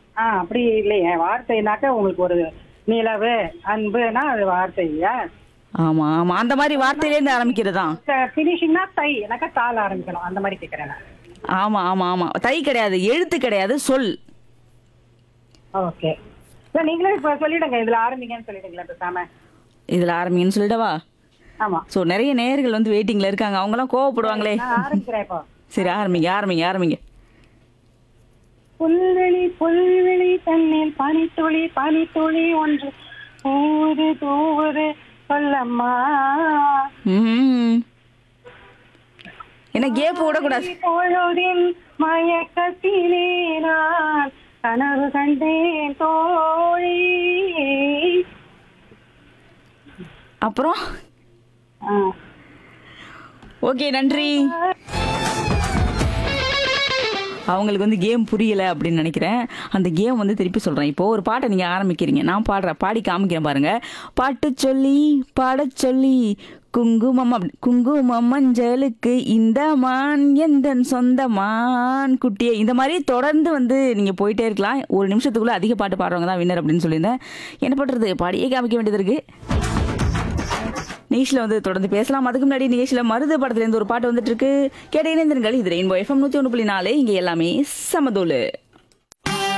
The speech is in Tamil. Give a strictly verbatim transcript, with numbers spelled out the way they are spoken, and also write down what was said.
ஆ அப்படி இல்லையே. வார்த்தைனாக்க உங்களுக்கு ஒரு நிலவு, அன்புனா அது வார்த்தை இல்லையா? ஆமா ஆமா அந்த மாதிரி வார்த்தையில இருந்து ஆரம்பிக்கிறதா? ஃபினிஷிங்னா தை, எனக்கு தாள் ஆரம்பிக்கணும். அந்த மாதிரி கேட்கறேன் நான். ஆமா ஆமா ஆமா தை கிடையாது, எழுத்து கிடையாது, சொல். ஓகே. இல்ல நீங்களே இப்ப சொல்லிடுங்க. இதுல ஆரம்பிங்கன்னு சொல்லிடுங்களேன் பேசாம. இதுல ஆரம்பிங்கன்னு சொல்லிடவா? ஆமா. ஸோ நிறைய நேயர்கள் வந்து வெயிட்டிங்ல இருக்காங்க, அவங்கலாம் கோவப்படுவாங்களே. நான் ஆரம்பிக்கிறேன் இப்போ. சரி ஆரம்பிங்க ஆரம்பிங்க ஆரம்பிங்க. புல்வெளி புல்வெளி தன்னில் பனித்துளி பனித்துளி ஒன்று தூது தூவுது சொல்லம்மா. ம். என்ன கேப் விடக்கூடாது. பொழுதின் மயக்கத்திலே நான் கனவு கண்டேன் தோழி. அப்புறம் ஆ. ஓகே நன்றி. அவங்களுக்கு வந்து கேம் புரியல அப்படின்னு நினைக்கிறேன். அந்த கேம் வந்து திருப்பி சொல்றேன். இப்போ ஒரு பாட்டை நீங்க ஆரம்பிக்கிறீங்க, நான் பாடுறேன், பாடி காமிக்கிறேன் பாருங்க. பாட்டு சொல்லி பாட சொல்லி குங்குமம் அப்படி- குங்குமம் மஞ்சளுக்கு இந்த மான் எந்த சொந்த மான் குட்டியே, இந்த மாதிரி தொடர்ந்து வந்து நீங்க போயிட்டே இருக்கலாம். ஒரு நிமிஷத்துக்குள்ள அதிக பாட்டு பாடுறவங்க தான் வின்னர் அப்படின்னு சொல்லியிருந்தேன். என்ன பண்றது, பாடியே காமிக்க வேண்டியது இருக்கு. நிகழ்ச்சியில் வந்து தொடர்ந்து பேசலாம். அதுக்கு முன்னாடி நிகழ்ச்சியில் மருது படத்துல இருந்து ஒரு பாட்டு வந்துட்டு இருக்கு, கேட்ட இணைந்திருங்கள். இது ரெயின்போ எஃப்எம் நூத்தி ஒன்று புள்ளி நாலு. இங்க எல்லாமே சமதோலு.